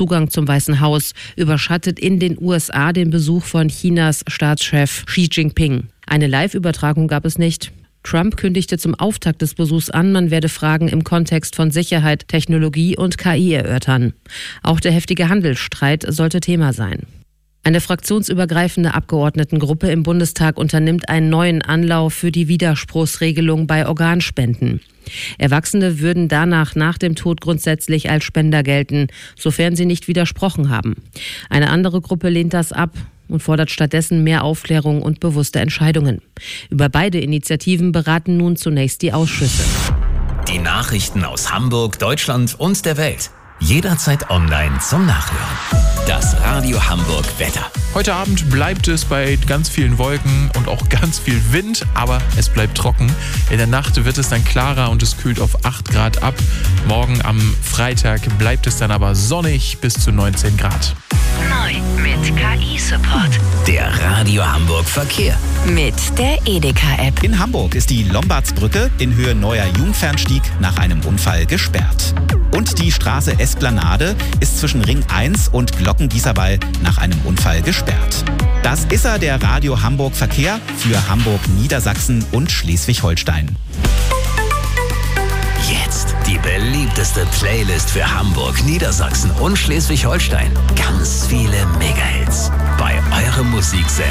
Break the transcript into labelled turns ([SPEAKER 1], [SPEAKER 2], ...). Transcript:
[SPEAKER 1] Zugang zum Weißen Haus, überschattet in den USA den Besuch von Chinas Staatschef Xi Jinping. Eine Live-Übertragung gab es nicht. Trump kündigte zum Auftakt des Besuchs an, man werde Fragen im Kontext von Sicherheit, Technologie und KI erörtern. Auch der heftige Handelsstreit sollte Thema sein. Eine fraktionsübergreifende Abgeordnetengruppe im Bundestag unternimmt einen neuen Anlauf für die Widerspruchsregelung bei Organspenden. Erwachsene würden danach nach dem Tod grundsätzlich als Spender gelten, sofern sie nicht widersprochen haben. Eine andere Gruppe lehnt das ab und fordert stattdessen mehr Aufklärung und bewusste Entscheidungen. Über beide Initiativen beraten nun zunächst die Ausschüsse.
[SPEAKER 2] Die Nachrichten aus Hamburg, Deutschland und der Welt. Jederzeit online zum Nachhören. Das Radio Hamburg Wetter.
[SPEAKER 3] Heute Abend bleibt es bei ganz vielen Wolken und auch ganz viel Wind, aber es bleibt trocken. In der Nacht wird es dann klarer und es kühlt auf 8 Grad ab. Morgen am Freitag bleibt es dann aber sonnig bis zu 19 Grad.
[SPEAKER 4] Neu mit KI-Support.
[SPEAKER 2] Der Radio Hamburg Verkehr.
[SPEAKER 4] Mit der Edeka-App.
[SPEAKER 5] In Hamburg ist die Lombardsbrücke in Höhe Neuer Jungfernstieg nach einem Unfall gesperrt. Und die Straße Esplanade ist zwischen Ring 1 und Glockengießerwall nach einem Unfall gesperrt. Das ist der Radio Hamburg Verkehr für Hamburg, Niedersachsen und Schleswig-Holstein.
[SPEAKER 2] Jetzt die beliebteste Playlist für Hamburg, Niedersachsen und Schleswig-Holstein. Ganz viele Mega-Hits bei eurem Musiksender.